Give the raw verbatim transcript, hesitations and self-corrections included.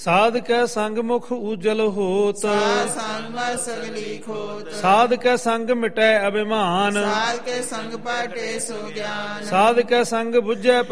ਸਾਧ ਕੈ ਸੰਗ ਮੁਖ ਉਜਲ ਹੋਤ, ਸਾਧ ਸੰਗ ਮਹਿ ਸਗਲੀ ਖੋਤ। ਸਾਧ ਕੈ ਸੰਗ ਮਿਟੈ ਅਭਿਮਾਨ, ਸਾਧ ਕੇ ਸੰਗ ਪਾਟੇ ਸੋ ਗਿਆਨ। ਸਾਧ ਕੈ ਸੰਗ ਬੁਝੈ